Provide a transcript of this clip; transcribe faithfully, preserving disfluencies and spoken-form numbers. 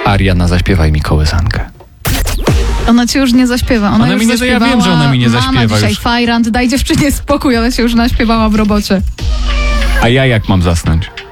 Ariana, zaśpiewaj mi kołysankę. Ona ci już nie zaśpiewa. Ona, Ona już mi nie- ja zaśpiewała. wiem, że ona mi nie Mama zaśpiewa dzisiaj już. fajrant, daj dziewczynie spokój, ona się już naśpiewała w robocie. A ja jak mam zasnąć?